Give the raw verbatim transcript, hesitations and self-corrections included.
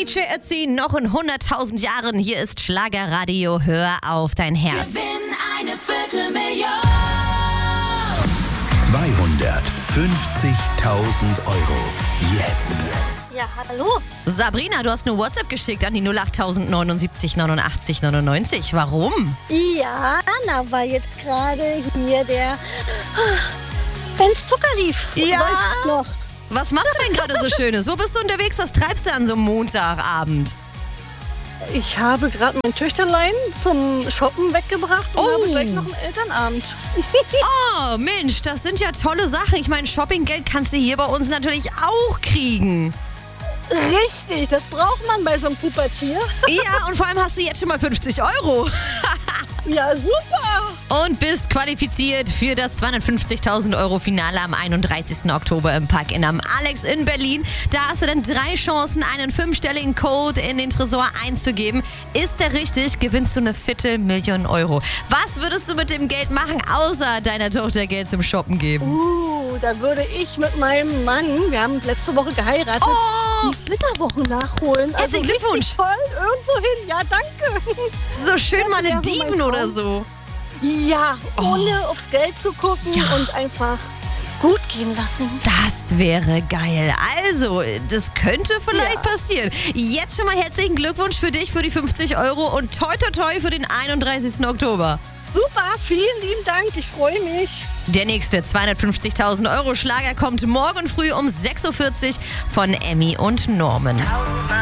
D J Ötzi noch in hunderttausend Jahren. Hier ist Schlagerradio. Hör auf dein Herz. Gewinn eine Viertelmillion. zweihundertfünfzigtausend Euro. Jetzt. Ja, hallo. Sabrina, du hast eine WhatsApp geschickt an die null acht neunundsiebzig neunundachtzig neunundneunzig. Warum? Ja, na, weil jetzt gerade hier der wenn's Zucker lief. Ja. Läuft noch. Was machst du denn gerade so Schönes? Wo bist du unterwegs? Was treibst du an so einem Montagabend? Ich habe gerade mein Töchterlein zum Shoppen weggebracht und Oh. habe gleich noch einen Elternabend. Oh, Mensch, das sind ja tolle Sachen. Ich meine, Shoppinggeld kannst du hier bei uns natürlich auch kriegen. Richtig, das braucht man bei so einem Pubertier. Ja, und vor allem hast du jetzt schon mal fünfzig Euro. Ja, super. Und bist qualifiziert für das zweihundertfünfzigtausend Euro Finale am einunddreißigsten Oktober im Park-In am Alex in Berlin. Da hast du dann drei Chancen, einen fünfstelligen Code in den Tresor einzugeben. Ist der richtig, gewinnst du eine Viertelmillion Euro. Was würdest du mit dem Geld machen, außer deiner Tochter Geld zum Shoppen geben? Uh, da würde ich mit meinem Mann, wir haben letzte Woche geheiratet, Oh, die Flitterwochen nachholen. Herzlichen richtig Glückwunsch. Toll, irgendwo hin. Ja, danke. so schön Das wäre so Malediven mein oder Traum. so. Ja, ohne aufs Geld zu gucken Ja. und einfach gut gehen lassen. Das wäre geil. Also, das könnte vielleicht Ja. passieren. Jetzt schon mal herzlichen Glückwunsch für dich für die fünfzig Euro und toi toi toi für den einunddreißigsten Oktober. Super, vielen lieben Dank. Ich freue mich. Der nächste zweihundertfünfzigtausend Euro Schlager kommt morgen früh um sechs Uhr vierzig von Emmy und Norman.